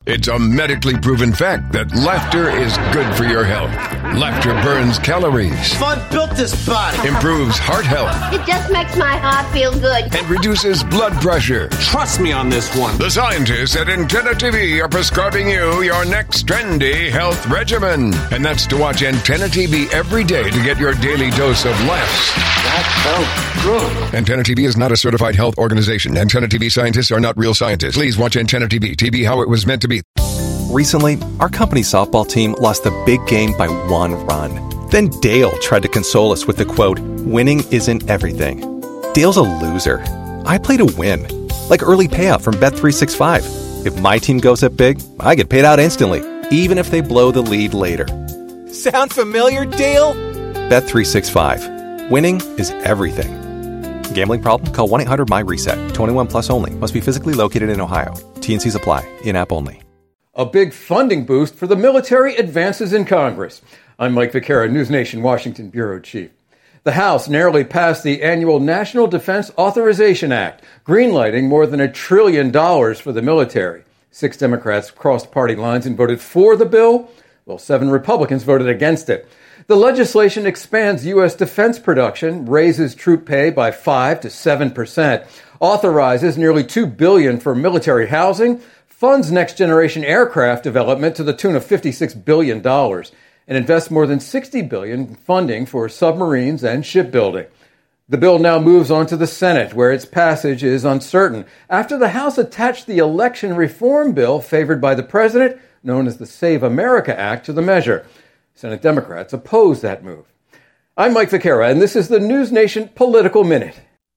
It's a medically proven fact that laughter is good for your health. Laughter burns calories. Fun built this body. Improves heart health. It just makes my heart feel good. And reduces blood pressure. Trust me on this one. The scientists at Antenna TV are prescribing you your next trendy health regimen. And that's to watch Antenna TV every day to get your daily dose of laughs. That felt good. Antenna TV is not a certified health organization. Antenna TV scientists are not real scientists. Please watch Antenna TV. TV how it was meant to be. Recently, our company softball team lost the big game by 1 run. Then Dale tried to console us with the quote, "Winning isn't everything." Dale's a loser. I play to win. Like early payout from Bet365. If my team goes up big, I get paid out instantly, even if they blow the lead later. Sound familiar, Dale? Bet365. Winning is everything. Gambling problem? Call 1-800-MY-RESET. 21 plus only. Must be physically located in Ohio. T&Cs apply. In-app only. A big funding boost for the military advances in Congress. I'm Mike Vaquera, News Nation Washington Bureau Chief. The House narrowly passed the annual National Defense Authorization Act, greenlighting more than $1 trillion for the military. 6 Democrats crossed party lines and voted for the bill, while 7 Republicans voted against it. The legislation expands U.S. defense production, raises troop pay by 5 to 7%, authorizes nearly $2 billion for military housing, funds next-generation aircraft development to the tune of $56 billion, and invests more than $60 billion in funding for submarines and shipbuilding. The bill now moves on to the Senate, where its passage is uncertain, after the House attached the election reform bill favored by the president, known as the Save America Act, to the measure. Senate Democrats oppose that move. I'm Mike Vaquera, and this is the News Nation Political Minute.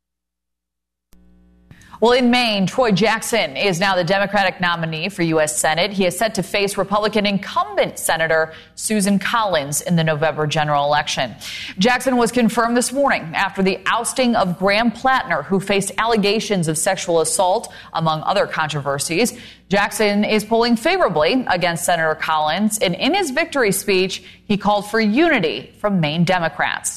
Well, in Maine, Troy Jackson is now the Democratic nominee for U.S. Senate. He is set to face Republican incumbent Senator Susan Collins in the November general election. Jackson was confirmed this morning after the ousting of Graham Plattner, who faced allegations of sexual assault, among other controversies. Jackson is polling favorably against Senator Collins, and in his victory speech, he called for unity from Maine Democrats.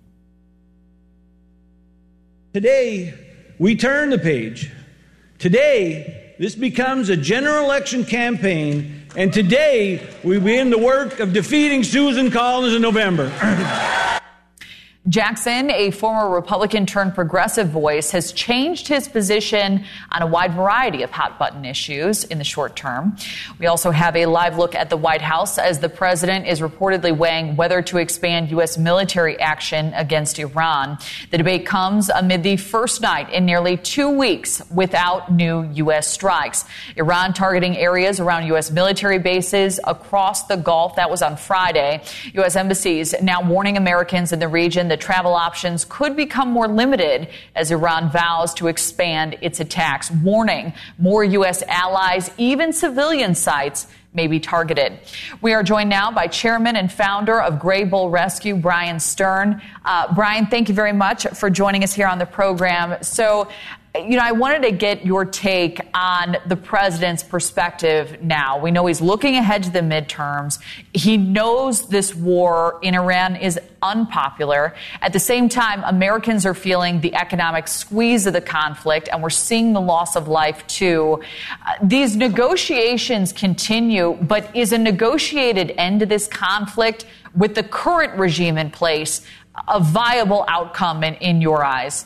Today, we turn the page. Today, this becomes a general election campaign, and today we begin the work of defeating Susan Collins in November. Jackson, a former Republican-turned-progressive voice, has changed his position on a wide variety of hot-button issues in the short term. We also have a live look at the White House as the president is reportedly weighing whether to expand U.S. military action against Iran. The debate comes amid the first night in nearly 2 weeks without new U.S. strikes. Iran targeting areas around U.S. military bases across the Gulf. That was on Friday. U.S. embassies now warning Americans in the region that travel options could become more limited as Iran vows to expand its attacks, warning more U.S. allies, even civilian sites, may be targeted. We are joined now by chairman and founder of Gray Bull Rescue, Brian Stern. Brian, thank you very much for joining us here on the program. So, I wanted to get your take on the president's perspective now. We know he's looking ahead to the midterms. He knows this war in Iran is unpopular. At the same time, Americans are feeling the economic squeeze of the conflict, and we're seeing the loss of life, too. These negotiations continue, but is a negotiated end to this conflict with the current regime in place a viable outcome in your eyes?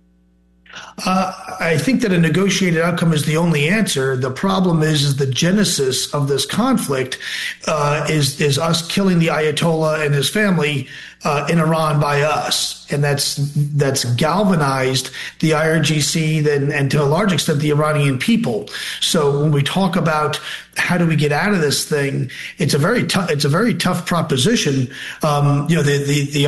I think that a negotiated outcome is the only answer. The problem is the genesis of this conflict is us killing the Ayatollah and his family in Iran by us. And that's galvanized the IRGC and to a large extent the Iranian people. So when we talk about how do we get out of this thing, it's a very tough proposition. The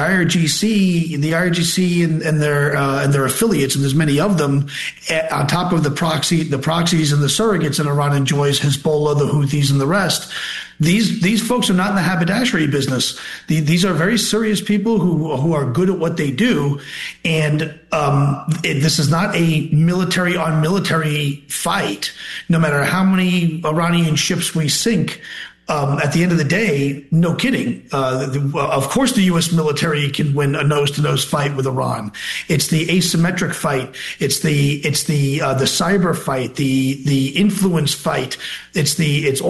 IRGC and their affiliates, and there's many of them, on top of the proxies and the surrogates that Iran enjoys, Hezbollah, the Houthis, and the rest. These folks are not in the haberdashery business. These are very serious people who are good at what they do, and this is not a military on military fight. No matter how many Iranian ships we sink, at the end of the day, no kidding. Of course, the U.S. military can win a nose-to-nose fight with Iran. It's the asymmetric fight. It's the cyber fight. The influence fight. It's